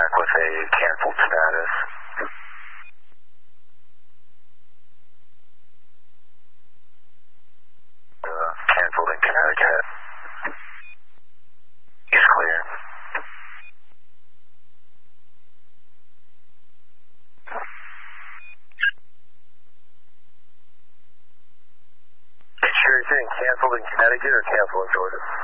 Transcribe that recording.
back with a canceled status. Canceled in Connecticut. He's clear. Sure, you're saying canceled in Connecticut or canceled in Georgia?